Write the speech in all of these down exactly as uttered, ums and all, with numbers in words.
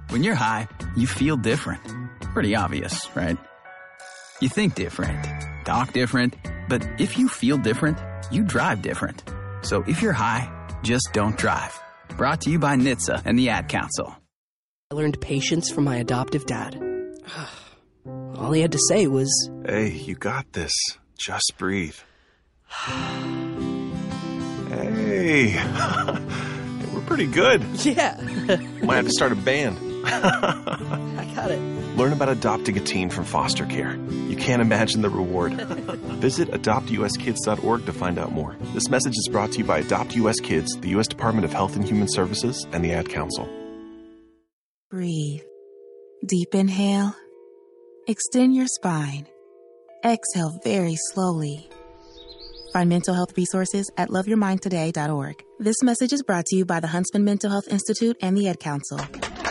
When you're high, you feel different. Pretty obvious, right? You think different, talk different, but if you feel different, you drive different. So if you're high, just don't drive. Brought to you by N H T S A and the Ad Council. I learned patience from my adoptive dad. All he had to say was, "Hey, you got this. Just breathe." Hey, we're pretty good. yeah. Might have to start a band. I got it. Learn about adopting a teen from foster care. You can't imagine the reward. Visit adopt u s kids dot org to find out more. This message is brought to you by Adopt U S Kids, the U S Department of Health and Human Services, and the Ad Council. Breathe. Deep inhale. Extend your spine. Exhale very slowly. Find mental health resources at love your mind today dot org. This message is brought to you by the Huntsman Mental Health Institute and the Ad Council.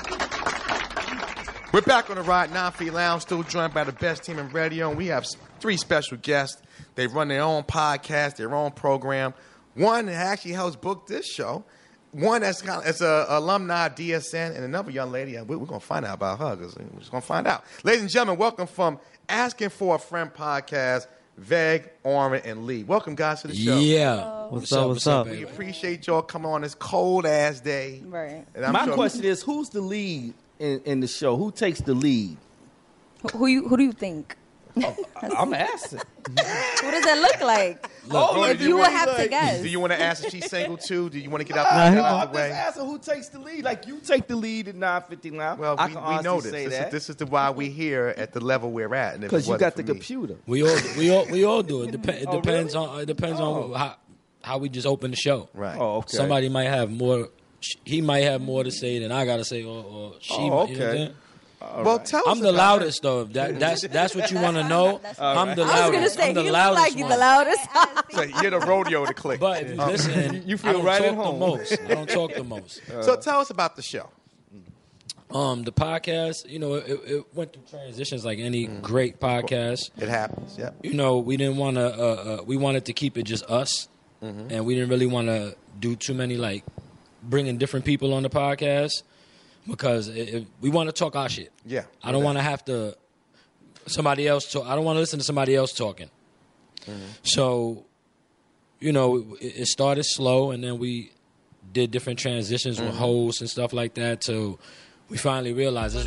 We're back on the Ride nine Feet Lounge, still joined by the best team in radio, and we have three special guests. They run their own podcast, their own program. One that actually helps book this show. One that's kind of, it's a alumni D S N, and another young lady. We're going to find out about her because we're just going to find out. Ladies and gentlemen, welcome from Asking for a Friend podcast, Veg, Orrin, and Lee. Welcome, guys, to the show. Yeah. What's, what's up? What's up? We appreciate y'all coming on this cold-ass day. Right. My sure question is, who's the lead in, in the show? Who takes the lead? Who, who, you, who do you think? Oh, I'm asking. What does that look like? Look, oh, if you, you would have like, to guess. Do you want to ask if she's single, too? Do you want to get out, uh, get no, out I'm the way? just asking who takes the lead. Like, you take the lead at nine fifty now. Well, I we, can we know this. say This that. is, this is the why we're here at the level we're at. Because you got the me. computer. We all, we all, we all do it. Dep- it oh, depends really? on. It depends oh. on how, how we just open the show. Right. Oh, okay. Somebody might have more. He might have more to say than I gotta say, or, or she. Oh, might, okay. you know what I'm saying? All well, right. tell I'm us the about loudest, though. That, that's that's what you want to know. I'm right. the I was loudest. going to say, I'm the you look loudest like you're one. the loudest. So you're the rodeo to click. But if you Um, listen, you- you feel I don't right talk at home. the most. I don't talk the most. So tell us about the show. Um, the podcast, you know, it, it went through transitions like any mm. great podcast. It happens. Yep. You know, we didn't want to. Uh, uh, we wanted to keep it just us, mm-hmm. and we didn't really want to do too many like bringing different people on the podcast because it, it, we want to talk our shit. Yeah. I don't want to have to somebody else talk. I don't want to listen to somebody else talking. Mm-hmm. So, you know, it, it started slow, and then we did different transitions mm-hmm. with hosts and stuff like that. To we finally realized this